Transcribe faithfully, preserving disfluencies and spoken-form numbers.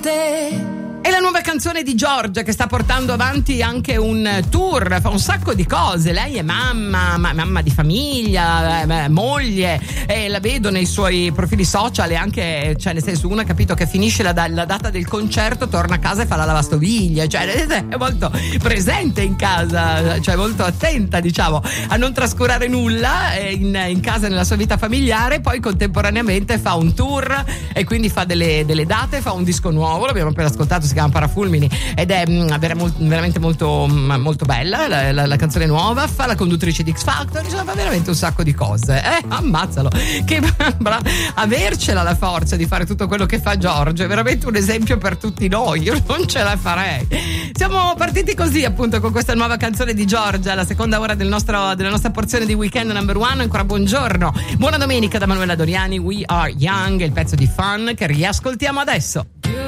te. E la nuova canzone di Giorgia, che sta portando avanti anche un tour, fa un sacco di cose. Lei è mamma, ma, mamma di famiglia, eh, moglie, e la vedo nei suoi profili social, e anche, cioè nel senso, uno ha capito che finisce la, la data del concerto, torna a casa e fa la lavastoviglie, cioè è molto presente in casa, cioè molto attenta, diciamo, a non trascurare nulla in, in casa, nella sua vita familiare. Poi contemporaneamente fa un tour e quindi fa delle, delle date, fa un disco nuovo, l'abbiamo appena ascoltato, si chiama Parafulmini, ed è mh, veramente molto, mh, molto bella la, la, la canzone nuova. Fa la conduttrice di X Factor, insomma fa veramente un sacco di cose, eh, ammazzalo, che bra- avercela la forza di fare tutto quello che fa Giorgio è veramente un esempio per tutti noi. Io non ce la farei. Siamo partiti così, appunto, con questa nuova canzone di Giorgia, la seconda ora del nostro, della nostra porzione di Weekend Number One. Ancora buongiorno, buona domenica da Manuela Doriani. We Are Young, il pezzo di Fun che riascoltiamo adesso.